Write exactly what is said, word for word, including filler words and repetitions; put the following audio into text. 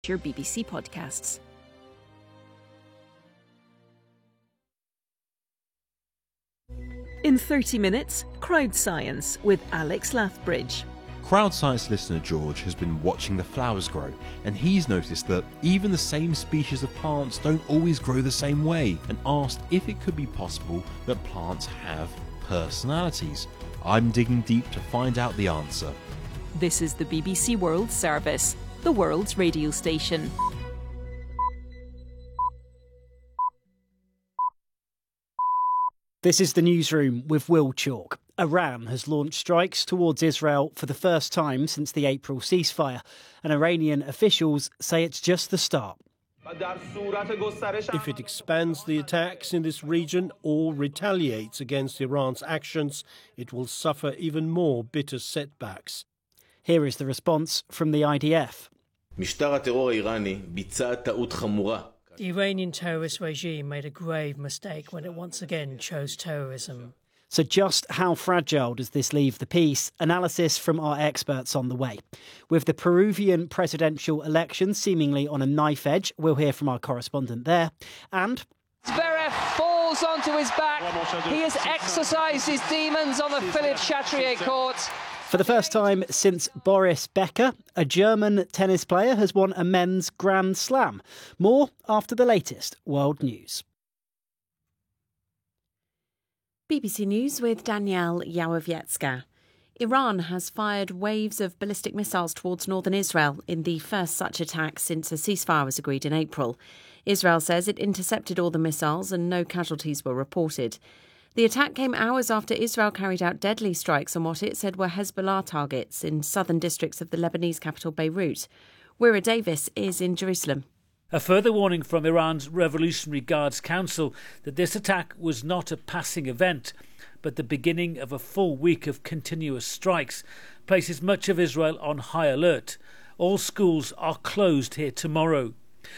your B B C podcasts. In thirty minutes, Crowd Science with Alex Lathbridge. Crowd Science listener George has been watching the flowers grow, and he's noticed that even the same species of plants don't always grow the same way, and asked if it could be possible that plants have personalities. I'm digging deep to find out the answer. This is the B B C World Service, the world's radio station. This is the newsroom with Will Chalk. Iran has launched strikes towards Israel for the first time since the April ceasefire, and Iranian officials say it's just the start. If it expands the attacks in this region or retaliates against Iran's actions, it will suffer even more bitter setbacks. Here is the response from the I D F. The Iranian terrorist regime made a grave mistake when it once again chose terrorism. So just how fragile does this leave the peace? Analysis from our experts on the way. With the Peruvian presidential election seemingly on a knife edge, we'll hear from our correspondent there. And Zverev falls onto his back. He has exorcised his demons on the Philippe Chatrier court. For the first time since Boris Becker, a German tennis player has won a men's Grand Slam. More after the latest world news. B B C News with Danielle Yałowiecka. Iran has fired waves of ballistic missiles towards northern Israel in the first such attack since a ceasefire was agreed in April. Israel says it intercepted all the missiles and no casualties were reported. The attack came hours after Israel carried out deadly strikes on what it said were Hezbollah targets in southern districts of the Lebanese capital Beirut. Wira Davis is in Jerusalem. A further warning from Iran's Revolutionary Guards Council that this attack was not a passing event, but the beginning of a full week of continuous strikes, places much of Israel on high alert. All schools are closed here tomorrow.